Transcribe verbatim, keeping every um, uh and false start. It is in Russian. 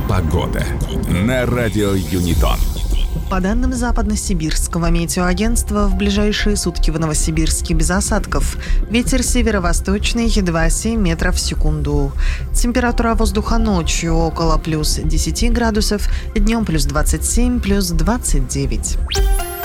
Погода на радио Юнитон. По данным Западно-Сибирского метеоагентства, в ближайшие сутки в Новосибирске без осадков. Ветер северо-восточный два целых семь метров в секунду. Температура воздуха ночью около плюс десять градусов, днем плюс двадцать семь, плюс двадцать девять.